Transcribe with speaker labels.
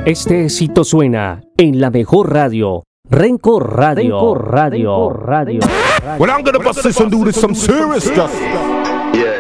Speaker 1: Este éxito suena en la mejor radio. Rencor Radio.
Speaker 2: Well, I'm gonna bust this and do this some serious stuff.
Speaker 3: Yeah.